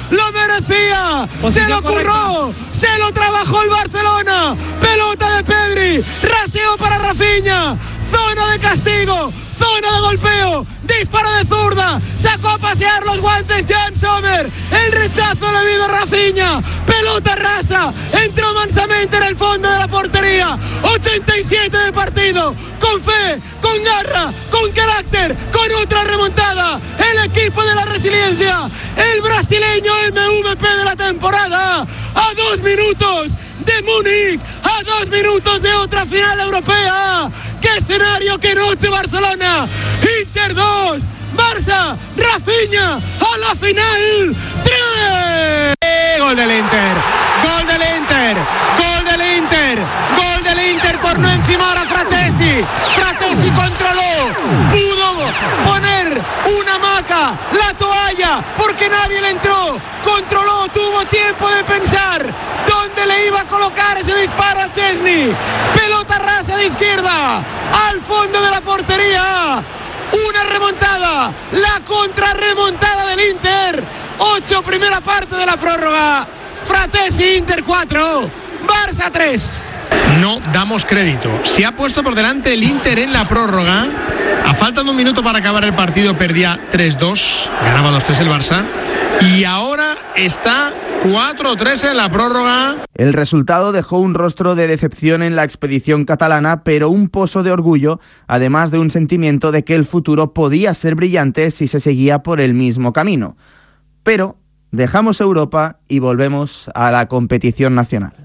lo merecía, se lo curró, se lo trabajó el Barcelona. Pelota de Pedri, raseo para Rafinha, zona de castigo, zona de golpeo, disparo de zurda, sacó a pasear los guantes Jan Sommer, el rechazo le vino a Rafinha, pelota rasa, entró mansamente en el fondo de la portería. 87 de partido, con fe, con garra, con carácter, con otra remontada, el equipo de la resiliencia, el brasileño MVP de la temporada, a 2 minutos de Múnich, a 2 minutos de otra final europea. ¡Qué escenario, qué noche Barcelona! Inter 2, Barça, Rafinha, a la final 3. Gol del Inter, gol del Inter, gol del Inter, gol del Inter por no encimar a Fratesi. Fratesi controló, pudo poner una hamaca, la toalla, porque nadie le entró, controló, tuvo tiempo de pensar dónde le iba a colocar ese disparo a Chesney. Pelota rasa de izquierda, al fondo de la portería. Una remontada, la contrarremontada del Inter. 8, primera parte de la prórroga. Fratesi, Inter 4, Barça 3. No damos crédito. Se ha puesto por delante el Inter en la prórroga. A falta de un minuto para acabar el partido, perdía 3-2. Ganaba 2-3 el Barça. Y ahora está 4-3 en la prórroga. El resultado dejó un rostro de decepción en la expedición catalana, pero un pozo de orgullo, además de un sentimiento de que el futuro podía ser brillante si se seguía por el mismo camino. Pero dejamos Europa y volvemos a la competición nacional.